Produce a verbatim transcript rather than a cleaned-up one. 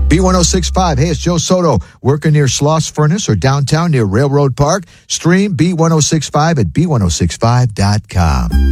B one oh six point five. Hey, it's Joe Soto working near Schloss Furnace or downtown near Railroad Park. Stream B one oh six point five at B one oh six five dot com.